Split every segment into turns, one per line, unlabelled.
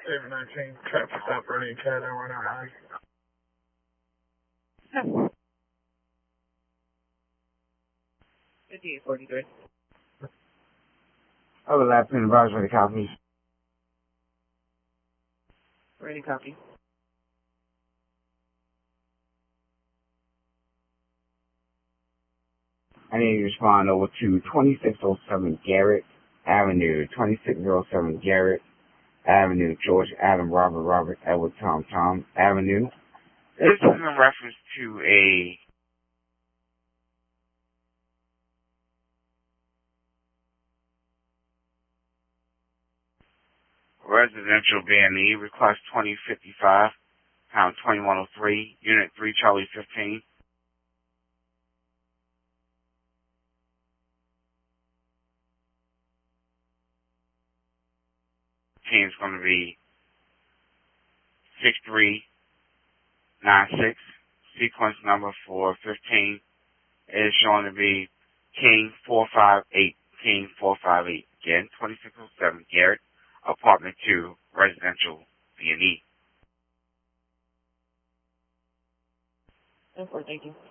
David 19, traffic stop for any cat I run out.
5843.
Overlapping advisory copies.
Ready, copy.
I need to respond over to 2607 Garrett Avenue, 2607 Garrett Avenue, George Adam Robert Edward Tom Avenue. This is in reference to a residential B&E, request 2055, pound 2103, unit 3, Charlie 15. Team's going to be 6396. Sequence number for 15 is showing to be King 458. King 458. Again, 2607 Garrett, apartment 2, residential B&E.
Thank you.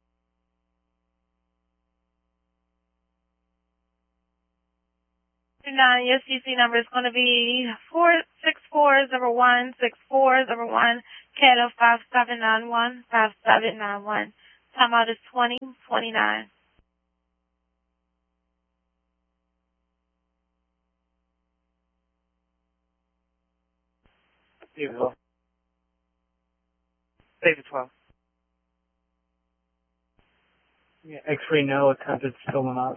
Your CC number is going to be 464016401, Cato 5791. Timeout is 2029.
David 12. David 12.
Yeah, X-ray no, attempted stolen out.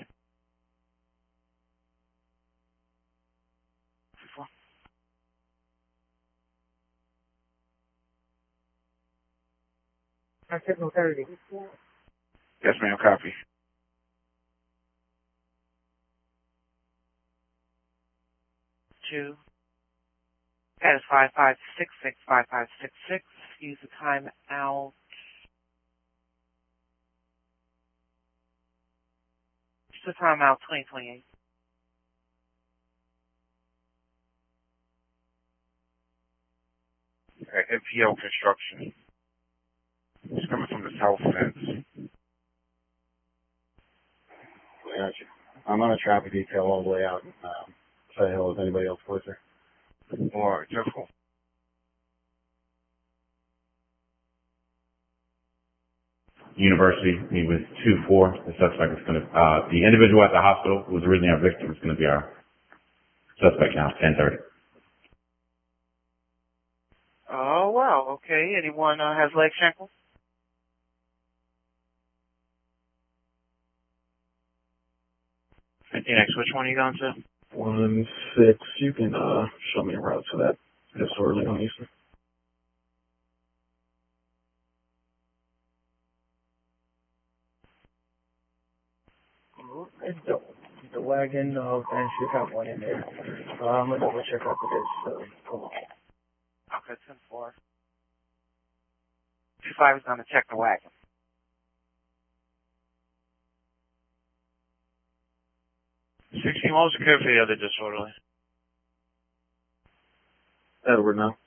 I said no 30.
Yes, ma'am, copy.
Two. That is 5566. Use the time out. Use the time out 2028.
NPL construction. It's coming from the south fence.
Gotcha. I'm on a traffic detail all the way out. Say hello if anybody else closer.
Or just
University, he was 2-4. The suspect is going to, the individual at the hospital who was originally our victim is going to be our suspect now, 10:30.
Oh, wow. Okay. Anyone has leg shackles?
Next, which one are you going to? 1-6. You can show me a route to that disorderly on Eastern. The wagon, and should have one in there. I'm gonna double check out this.
Okay, 10-4. 25 is going to check the wagon.
What was the code for the other disorderly? Edward now.